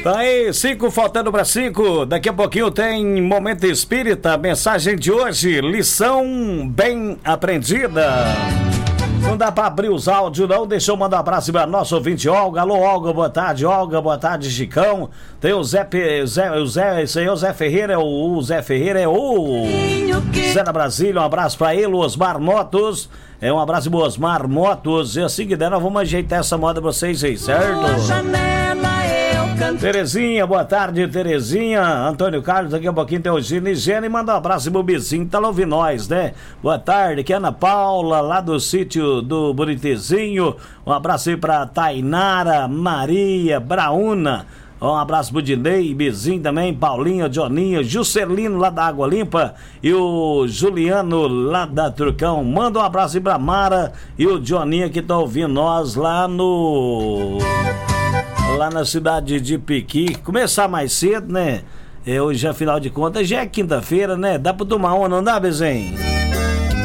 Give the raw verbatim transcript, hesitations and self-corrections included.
Tá aí, cinco faltando para cinco. Daqui a pouquinho tem Momento Espírita. Mensagem de hoje: lição bem aprendida. Não dá pra abrir os áudios, não. Deixa eu mandar um abraço pra nosso ouvinte Olga. Alô, Olga, boa tarde, Olga, boa tarde, Chicão. Tem o Zé, Zé, o Zé, esse aí é o Zé Ferreira, é o, o Zé Ferreira é o Zé da Brasília, um abraço pra ele, o Osmar Motos. É um abraço pro Osmar Motos. E assim que der, nós vamos ajeitar essa moda pra vocês aí, certo? Terezinha, boa tarde, Terezinha. Antônio Carlos, daqui a pouquinho tem o Gino e Gene. Manda um abraço pro Bizinho, tá lá ouvindo nós, né? Boa tarde, aqui é Ana Paula, lá do sítio do Buritezinho. Um abraço aí pra Tainara, Maria, Brauna. Um abraço pro Dinei, Bizinho também, Paulinho, Joninho, Juscelino lá da Água Limpa e o Juliano lá da Trucão. Manda um abraço aí pra Mara e o Joninho que tá ouvindo nós lá no... lá na cidade de Piqui. Começar mais cedo, né? É, hoje, afinal de contas, já é quinta-feira, né? Dá pra tomar uma, não dá, Bezinho?